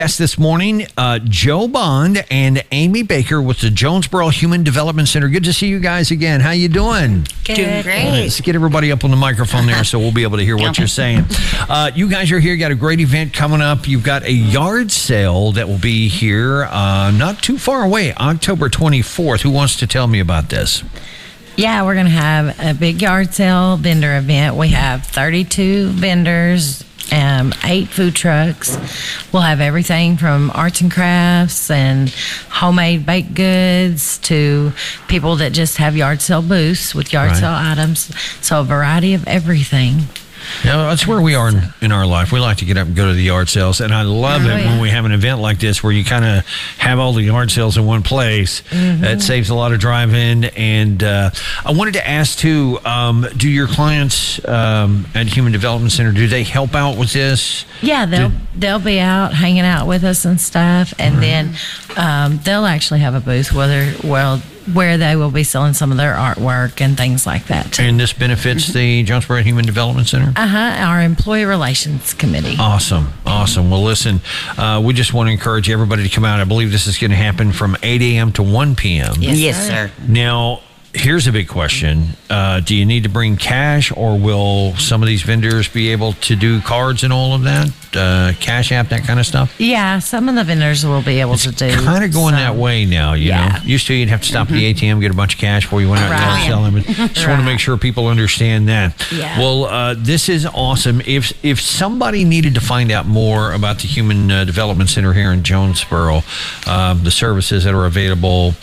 Guest this morning, Joe Bond and Amy Baker with the Jonesboro Human Development Center. Good to see you guys again. How you doing? Good. Doing great. Let's get everybody up on the microphone there so we'll be able to hear what you're saying. You guys are here. You got a great event coming up. You've got a yard sale that will be here not too far away, October 24th. Who wants to tell me about this? Yeah, we're going to have a big yard sale vendor event. We have 32 vendors, 8 food trucks. We'll have everything from arts and crafts and homemade baked goods to people that just have yard sale booths with yard sale items. So a variety of everything. Yeah, that's where we are in our life. We like to get up and go to the yard sales, and I love it when we have an event like this where you kind of have all the yard sales in one place. It saves a lot of driving. And I wanted to ask, too, do your clients at Human Development Center, do they help out with this? Yeah, they'll be out hanging out with us and stuff, and then they'll actually have a booth where they will be selling some of their artwork and things like that. And this benefits the Jonesboro Human Development Center? Our Employee Relations Committee. Awesome. Well, listen, we just want to encourage everybody to come out. I believe this is going to happen from 8 a.m. to 1 p.m. Yes, sir. Now, here's a big question. Do you need to bring cash, or will some of these vendors be able to do cards and all of that? Cash app, that kind of stuff? Yeah, some of the vendors will be able to do. Kind of going that way now, you know. Used to, you'd have to stop at the ATM, get a bunch of cash before you went out and sell them. But just want to make sure people understand that. Yeah. Well, this is awesome. If somebody needed to find out more about the Human Development Center here in Jonesboro, the services that are available,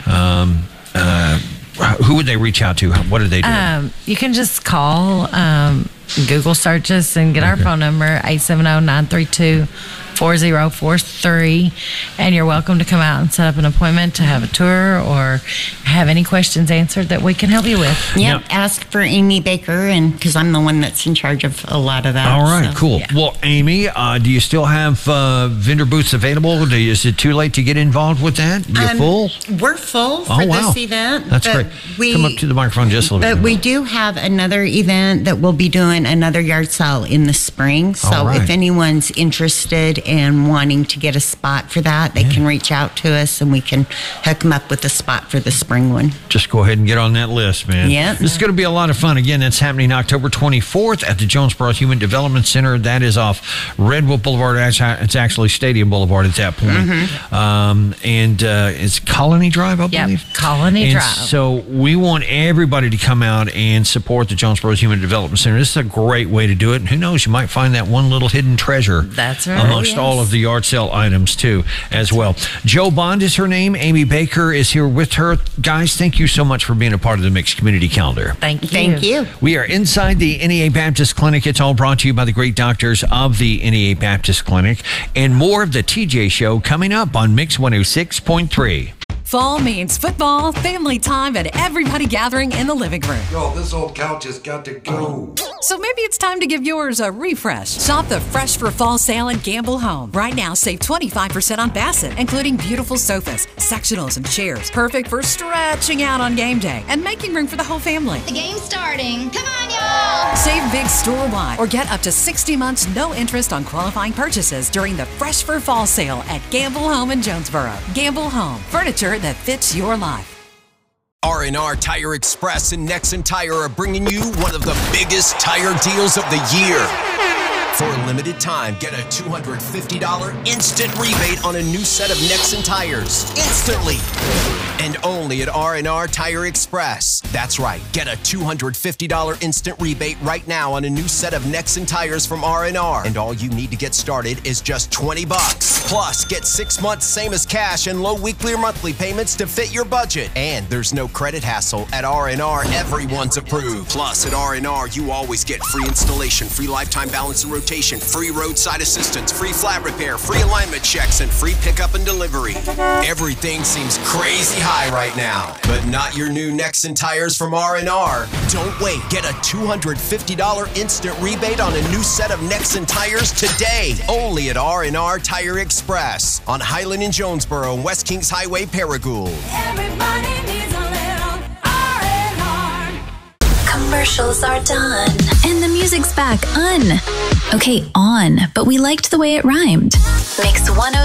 who would they reach out to? What do they do? You can just call, Google search us and get our phone number, 870-932-4043. And you're welcome to come out and set up an appointment to have a tour or have any questions answered that we can help you with. Yep. Ask for Amy Baker, and because I'm the one that's in charge of a lot of that. All right, cool. Yeah. Well, Amy, do you still have vendor booths available? Is it too late to get involved with that? You're full? We're full for this event. That's great. Come up to the microphone just a little bit. But we do have another event that we'll be doing, another yard sale in the spring. So if anyone's interested in wanting to get a spot for that, they can reach out to us and we can hook them up with a spot for the spring one. Just go ahead and get on that list, man. Yeah. This is going to be a lot of fun. Again, that's happening October 24th at the Jonesboro Human Development Center. That is off Redwood Boulevard. It's actually Stadium Boulevard at that point. And it's Colony Drive, I believe? Yep, Colony Drive. So we want everybody to come out and support the Jonesboro Human Development Center. This is a great way to do it. And who knows, you might find that one little hidden treasure. That's right. Amongst all of the yard sale items, too, as well. Joe Bond is her name. Amy Baker is here with her. Guys, thank you so much for being a part of the Mixed Community Calendar. Thank you. Thank you. We are inside the NEA Baptist Clinic. It's all brought to you by the great doctors of the NEA Baptist Clinic. And more of the TJ Show coming up on Mix 106.3. Fall means football, family time, and everybody gathering in the living room. Yo, this old couch has got to go. So maybe it's time to give yours a refresh. Shop the Fresh for Fall sale at Gamble Home. Right now, save 25% on Bassett, including beautiful sofas, sectionals, and chairs. Perfect for stretching out on game day and making room for the whole family. The game's starting. Come on, y'all! Save big store-wide or get up to 60 months no interest on qualifying purchases during the Fresh for Fall sale at Gamble Home in Jonesboro. Gamble Home. Furniture that fits your life. R&R Tire Express and Nexen Tire are bringing you one of the biggest tire deals of the year. For a limited time, get a $250 instant rebate on a new set of Nexen tires. Instantly. And only at R&R Tire Express. That's right. Get a $250 instant rebate right now on a new set of Nexen tires from R&R. And all you need to get started is just $20. Plus, get 6 months same as cash and low weekly or monthly payments to fit your budget. And there's no credit hassle. At R&R, everyone's approved. Plus, at R&R, you always get free installation, free lifetime balance and rotation, free roadside assistance, free flat repair, free alignment checks, and free pickup and delivery. Everything seems crazy high right now, but not your new Nexen tires from R&R. Don't wait. Get a $250 instant rebate on a new set of Nexen tires today. Only at R&R Tire Express on Highland in Jonesboro and West Kings Highway, Paragould. Everybody needs a little R&R. Commercials are done. And the music's back on. Okay, on, but we liked the way it rhymed. Mix 102.